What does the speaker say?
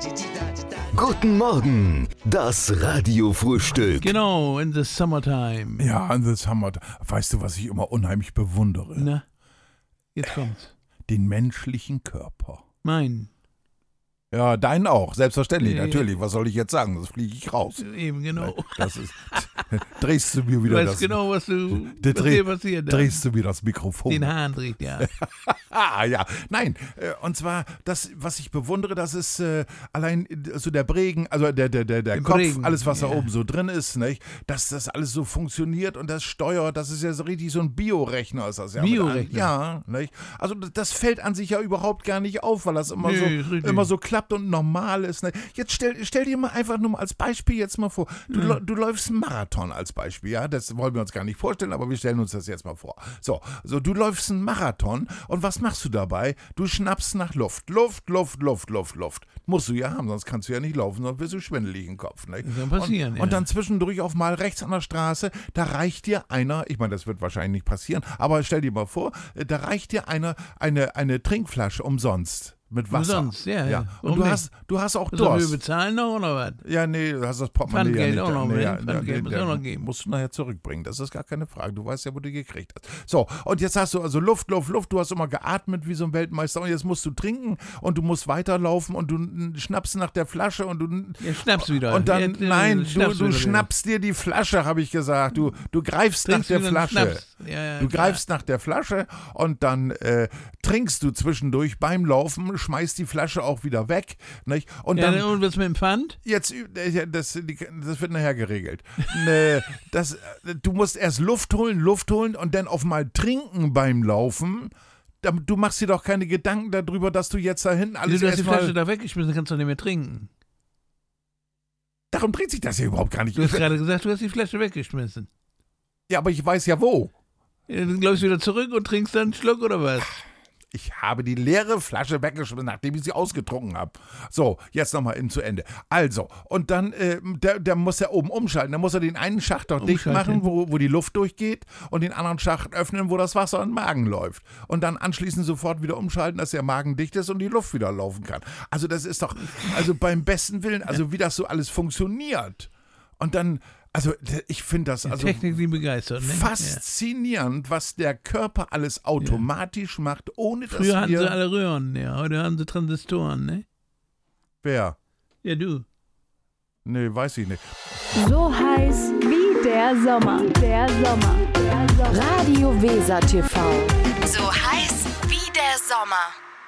Guten Morgen, das Radiofrühstück. Genau, in the summertime. Ja, in the summertime. Weißt du, was ich immer unheimlich bewundere? Na, jetzt kommt's. Den menschlichen Körper. Mein. Ja, deinen auch, selbstverständlich, Ja. natürlich. Was soll ich jetzt sagen? Das fliege ich raus. Eben, genau. Das ist, drehst du mir Du wieder weißt das genau, was dir passiert. drehst du mir das Mikrofon. Den Hahn dreht, ja. Ja. Nein, und zwar, das, was ich bewundere, das ist allein so der Bregen, also der Kopf, Bregen, alles, was da ja. oben so drin ist, nicht? Dass das alles so funktioniert und das steuert, das ist ja so richtig so ein Biorechner. Ist das ja Biorechner? Ja, nicht? Also das fällt an sich ja überhaupt gar nicht auf, weil das immer, Nee, ist richtig. immer so klappt und normal ist. Ne? Jetzt stell dir mal einfach nur mal als Beispiel jetzt mal vor, du läufst einen Marathon als Beispiel, ja, das wollen wir uns gar nicht vorstellen, aber wir stellen uns das jetzt mal vor. So, du läufst einen Marathon und was machst du dabei? Du schnappst nach Luft. Musst du ja haben, sonst kannst du ja nicht laufen, sonst wirst du schwindelig im Kopf. Ne? Das kann passieren, ja. Und dann zwischendurch auf mal rechts an der Straße, da reicht dir einer, ich meine, das wird wahrscheinlich nicht passieren, aber stell dir mal vor, da reicht dir eine Trinkflasche umsonst. Mit Wasser. Umsonst, ja. Und du hast auch Sollen wir Durst. bezahlen noch oder was? Ja, nee, du hast das Portemonnaie Pfandgeld ja auch nicht. noch, Nee, ne? ja, Pfandgeld muss auch noch geben. musst du nachher zurückbringen, das ist gar keine Frage. Du weißt ja, wo du gekriegt hast. So, und jetzt hast du also Luft, du hast immer geatmet wie so ein Weltmeister und jetzt musst du trinken und du musst weiterlaufen und du schnappst nach der Flasche und du... Ja, schnappst wieder. Und dann, Ja, du schnappst dir die Flasche, habe ich gesagt. Du greifst nach Trinkst der wieder einen Flasche. Schnaps. Ja, Du greifst nach der Flasche und dann trinkst du zwischendurch beim Laufen, schmeißt die Flasche auch wieder weg. Nicht? Und Ja, dann, und was mit dem Pfand? jetzt, das wird nachher geregelt. Du musst erst Luft holen und dann auf mal trinken beim Laufen. Du machst dir doch keine Gedanken darüber, dass du jetzt da hinten alles Du hast die Flasche erstmal... da weggeschmissen, kannst du nicht mehr trinken. Darum dreht sich das hier überhaupt gar nicht. Du hast gerade gesagt, du hast die Flasche weggeschmissen. Ja, aber ich weiß ja wo. Ja, du läufst wieder zurück und trinkst dann einen Schluck oder was? Ich habe die leere Flasche weggeschmissen, nachdem ich sie ausgetrunken habe. So, jetzt nochmal zu Ende. Also, und dann, der muss ja oben umschalten. Dann muss er den einen Schacht doch dicht machen, wo die Luft durchgeht und den anderen Schacht öffnen, wo das Wasser in den Magen läuft. Und dann anschließend sofort wieder umschalten, dass der Magen dicht ist und die Luft wieder laufen kann. Also das ist doch, also beim besten Willen, also wie das so alles funktioniert. Und dann... Also ich finde das also Technik, die begeistert, ne? faszinierend, was der Körper alles automatisch macht, ohne dass Früher hatten wir... sie alle Röhren, ja. Heute haben sie Transistoren, ne? Wer? Ja, du. Nee, weiß ich nicht. So heiß wie der Sommer. Radio Weser TV. So heiß wie der Sommer.